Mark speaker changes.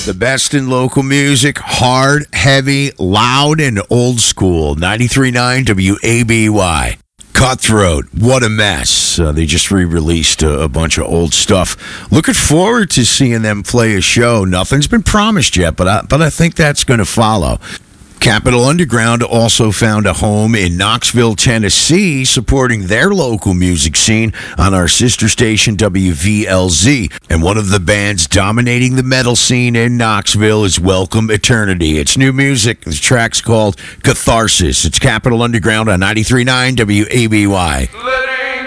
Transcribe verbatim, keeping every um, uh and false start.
Speaker 1: The best in local music, hard, heavy, loud, and old school. ninety-three point nine W A B Y. Cutthroat, what a mess. Uh, they just re-released a, a bunch of old stuff. Looking forward to seeing them play a show. Nothing's been promised yet, but I, but I think that's going to follow. Capitol Underground also found a home in Knoxville, Tennessee, supporting their local music scene on our sister station W V L Z. And one of the bands dominating the metal scene in Knoxville is Welcome Eternity. It's new music. The track's called Catharsis. It's Capitol Underground on ninety-three point nine W A B Y.